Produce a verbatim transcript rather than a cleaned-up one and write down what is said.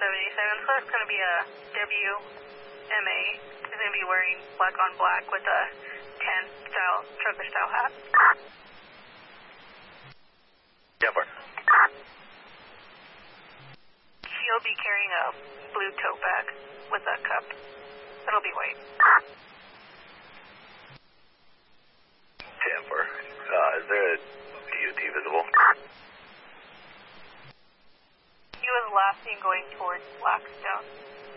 seventy-seven, so it's going to be a W M A. He's going to be wearing black on black with a tan style, trucker style hat. ten four. He'll be carrying a blue tote bag with a cup. It'll be white. ten four. Uh, is there a D O T visible? He was last seen going towards Blackstone.